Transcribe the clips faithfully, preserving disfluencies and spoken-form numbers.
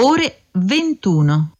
ore ventuno.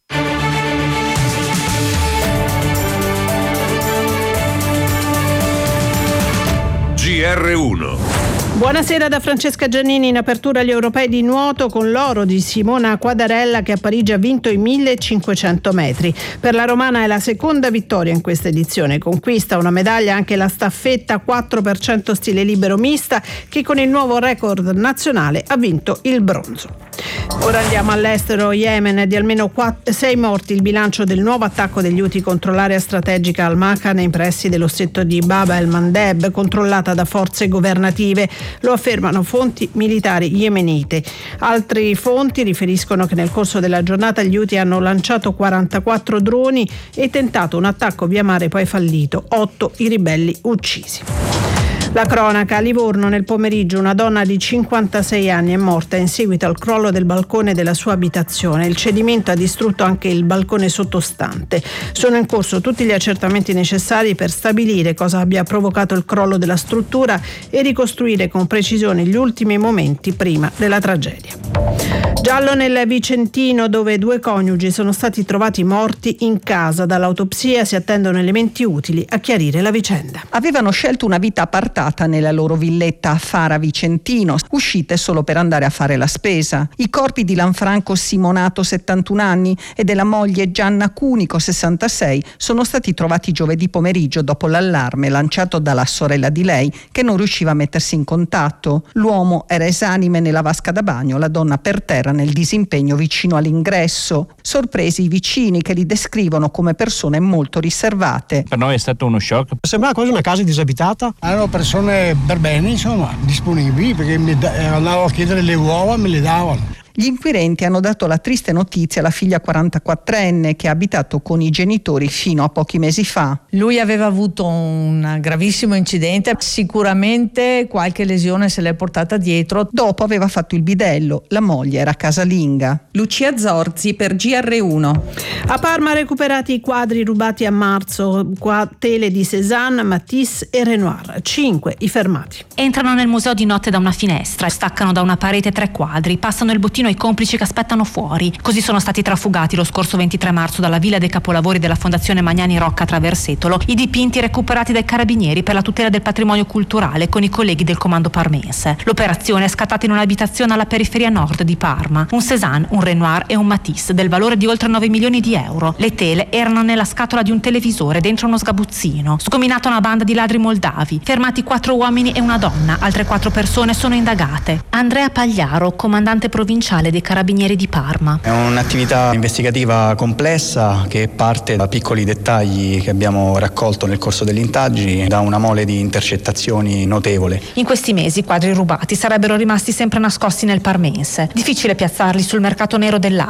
G R uno. Buonasera da Francesca Giannini. In apertura agli europei di nuoto con l'oro di Simona Quadarella, che a Parigi ha vinto i millecinquecento metri. Per la romana è la seconda vittoria in questa edizione. Conquista una medaglia anche la staffetta quattro per cento stile libero mista, che con il nuovo record nazionale ha vinto il bronzo. Ora andiamo all'estero. Yemen è di almeno sei morti il bilancio del nuovo attacco degli Houthi contro l'area strategica Al-Maka nei pressi dello stretto di Bab el-Mandeb, controllata da forze governative. Lo affermano fonti militari yemenite. Altre fonti riferiscono che nel corso della giornata gli Houthi hanno lanciato quarantaquattro droni e tentato un attacco via mare poi fallito. Otto i ribelli uccisi. La cronaca: a Livorno nel pomeriggio una donna di cinquantasei anni è morta in seguito al crollo del balcone della sua abitazione. Il cedimento ha distrutto anche il balcone sottostante. Sono in corso tutti gli accertamenti necessari per stabilire cosa abbia provocato il crollo della struttura e ricostruire con precisione gli ultimi momenti prima della tragedia. Giallo nel Vicentino, dove due coniugi sono stati trovati morti in casa. Dall'autopsia si attendono elementi utili a chiarire la vicenda. Avevano scelto una vita appartata nella loro villetta a Fara Vicentino, uscite solo per andare a fare la spesa. I corpi di Lanfranco Simonato, settantuno anni, e della moglie Gianna Cunico, sessantasei, sono stati trovati giovedì pomeriggio dopo l'allarme lanciato dalla sorella di lei, che non riusciva a mettersi in contatto. L'uomo era esanime nella vasca da bagno, la donna per terra nel disimpegno vicino all'ingresso. Sorpresi i vicini, che li descrivono come persone molto riservate. Per noi è stato uno shock. Sembrava quasi una casa disabitata. Erano persone per bene, insomma, disponibili, perché mi da- andavo a chiedere le uova, me le davano. Gli inquirenti hanno dato la triste notizia alla figlia quarantaquattrenne, che ha abitato con i genitori fino a pochi mesi fa. Lui aveva avuto un gravissimo incidente, sicuramente qualche lesione se l'è portata dietro. Dopo aveva fatto il bidello, la moglie era casalinga. Lucia Zorzi per G R uno. A Parma recuperati i quadri rubati a marzo, qua tele di Cézanne, Matisse e Renoir. Cinque i fermati. Entrano nel museo di notte da una finestra, staccano da una parete tre quadri, passano il bottino ai complici che aspettano fuori. Così sono stati trafugati lo scorso ventitré marzo dalla Villa dei Capolavori della Fondazione Magnani Rocca a Traversetolo i dipinti recuperati dai carabinieri per la tutela del patrimonio culturale con i colleghi del comando parmense. L'operazione è scattata in un'abitazione alla periferia nord di Parma. Un Cézanne, un Renoir e un Matisse del valore di oltre nove milioni di euro. Le tele erano nella scatola di un televisore dentro uno sgabuzzino. Sgominata una banda di ladri moldavi. Fermati quattro uomini e una donna. Altre quattro persone sono indagate. Andrea Pagliaro, comandante provinciale dei Carabinieri di Parma. È un'attività investigativa complessa che parte da piccoli dettagli che abbiamo raccolto nel corso delle indagini, da una mole di intercettazioni notevole. In questi mesi i quadri rubati sarebbero rimasti sempre nascosti nel parmense. Difficile piazzarli sul mercato nero dell'arte.